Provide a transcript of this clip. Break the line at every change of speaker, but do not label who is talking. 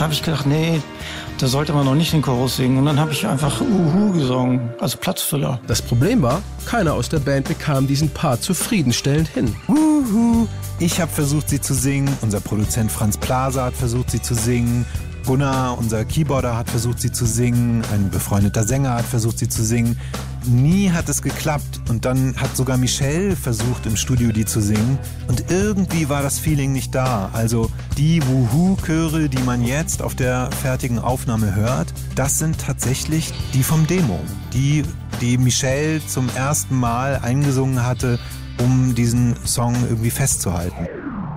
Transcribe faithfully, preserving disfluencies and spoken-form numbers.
habe ich gedacht, nee, da sollte man noch nicht den Chorus singen. Und dann habe ich einfach Uhu gesungen, also Platzfüller.
Das Problem war, keiner aus der Band bekam diesen Part zufriedenstellend hin.
Uhu. Ich habe versucht, sie zu singen. Unser Produzent Franz Plaza hat versucht, sie zu singen. Gunnar, unser Keyboarder, hat versucht, sie zu singen. Ein befreundeter Sänger hat versucht, sie zu singen. Nie hat es geklappt. Und dann hat sogar Michelle versucht, im Studio die zu singen. Und irgendwie war das Feeling nicht da. Also die Wuhu-Chöre, die man jetzt auf der fertigen Aufnahme hört, das sind tatsächlich die vom Demo. Die, die Michelle zum ersten Mal eingesungen hatte, um diesen Song irgendwie festzuhalten.